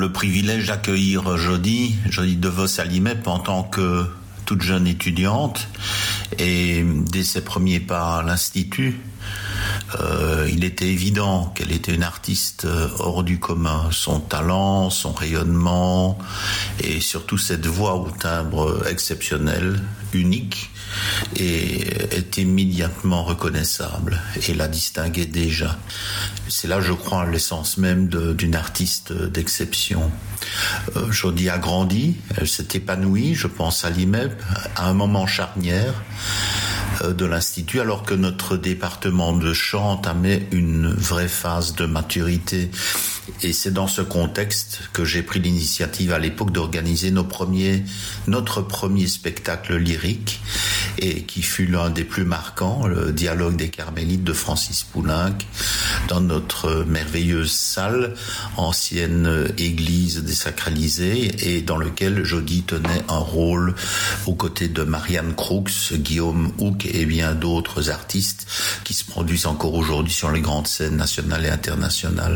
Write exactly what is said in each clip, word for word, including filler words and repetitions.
le privilège d'accueillir Jody, Jody DeVos à l'I M E P en tant que toute jeune étudiante. Et dès ses premiers pas à l'Institut, euh, il était évident qu'elle était une artiste hors du commun. Son talent, son rayonnement et surtout cette voix au timbre exceptionnel, unique, et est immédiatement reconnaissable et la distinguait déjà. C'est là, je crois, l'essence même de, d'une artiste d'exception. Euh, Jody a grandi, elle s'est épanouie, je pense à l'I M E P, à un moment charnière euh, de l'Institut, alors que notre département de chant entamait une vraie phase de maturité. Et c'est dans ce contexte que j'ai pris l'initiative à l'époque d'organiser nos premiers, notre premier spectacle lyrique, et qui fut l'un des plus marquants, le Dialogue des Carmélites de Francis Poulenc, dans notre merveilleuse salle, ancienne église désacralisée, et dans lequel Jody tenait un rôle aux côtés de Marianne Crooks, Guillaume Houck et bien d'autres artistes qui se produisent encore aujourd'hui sur les grandes scènes nationales et internationales.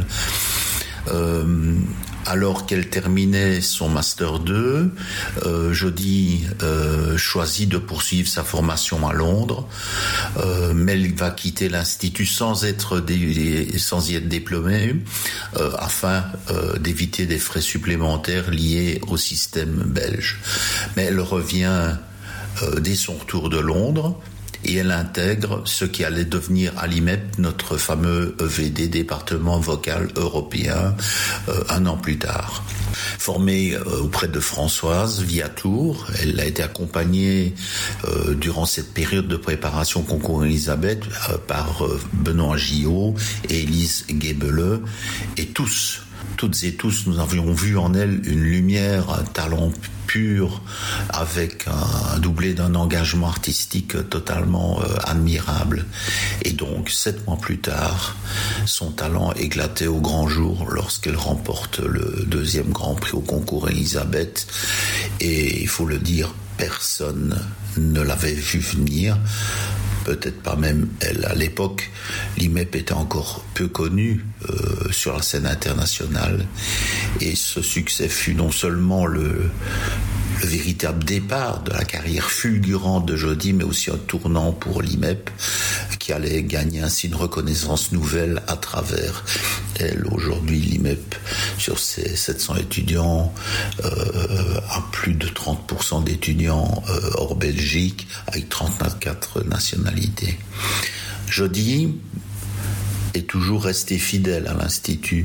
Euh, alors qu'elle terminait son Master deux, euh, Jody euh, choisit de poursuivre sa formation à Londres, euh, mais elle va quitter l'Institut sans être dé- sans y être diplômée, euh, afin euh, d'éviter des frais supplémentaires liés au système belge. Mais elle revient euh, dès son retour de Londres. Et elle intègre ce qui allait devenir à l'I M E P notre fameux E V D, département vocal européen, euh, un an plus tard. Formée euh, auprès de Françoise Viatour, elle a été accompagnée euh, durant cette période de préparation au concours Elisabeth euh, par euh, Benoît Gillot et Élise Guébeleux, et tous, toutes et tous, nous avions vu en elle une lumière, un talent pur, avec un doublé d'un engagement artistique totalement euh, admirable. Et donc, sept mois plus tard, son talent éclatait au grand jour lorsqu'elle remporte le deuxième Grand Prix au concours Elisabeth. Et il faut le dire, personne ne l'avait vu venir. Peut-être pas même elle. À l'époque, l'I M E P était encore peu connu euh, sur la scène internationale. Et ce succès fut non seulement le, le véritable départ de la carrière fulgurante de Jody, mais aussi un tournant pour l'I M E P, qui allait gagner ainsi une reconnaissance nouvelle à travers elle. Aujourd'hui, l'I M E P, sur ses sept cents étudiants, euh, a plus de trente pour cent d'étudiants euh, hors Belgique, avec trente-quatre nationalités. Jody est toujours restée fidèle à l'Institut.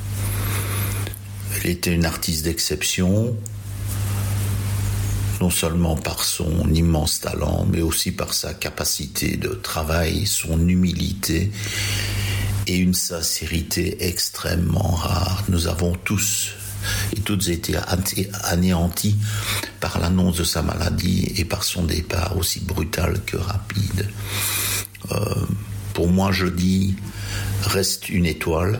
Elle était une artiste d'exception, non seulement par son immense talent, mais aussi par sa capacité de travail, son humilité et une sincérité extrêmement rare. Nous avons tous et toutes été anéantis par l'annonce de sa maladie et par son départ aussi brutal que rapide. Euh, pour moi, Jody reste une étoile,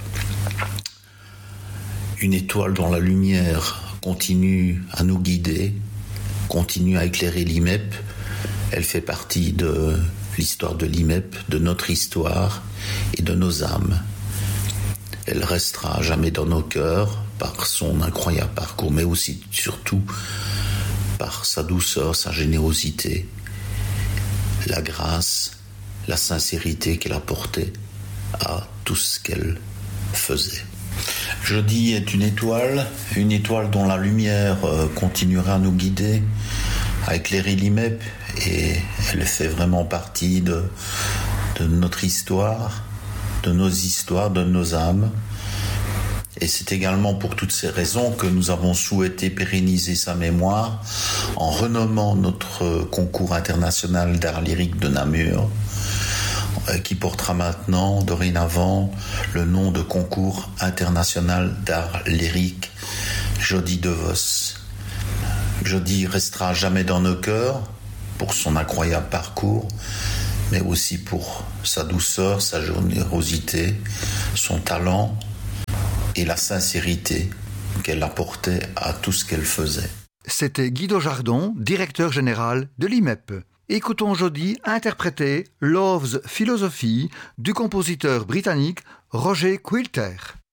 une étoile dont la lumière continue à nous guider, continue à éclairer l'I M E P. Elle fait partie de l'histoire de l'I M E P, de notre histoire et de nos âmes. Elle restera jamais dans nos cœurs par son incroyable parcours, mais aussi, surtout, par sa douceur, sa générosité, la grâce, la sincérité qu'elle apportait à tout ce qu'elle faisait. Jody est une étoile, une étoile dont la lumière continuera à nous guider, à éclairer l'I M E P, et elle fait vraiment partie de, de notre histoire, de nos histoires, de nos âmes. Et c'est également pour toutes ces raisons que nous avons souhaité pérenniser sa mémoire en renommant notre concours international d'art lyrique de Namur, qui portera maintenant, dorénavant, le nom de concours international d'art lyrique Jody DeVos. Jody restera jamais dans nos cœurs pour son incroyable parcours, mais aussi pour sa douceur, sa générosité, son talent et la sincérité qu'elle apportait à tout ce qu'elle faisait. C'était Guido Jardon, directeur général de l'I M E P. Écoutons Jody interpréter Love's Philosophy du compositeur britannique Roger Quilter.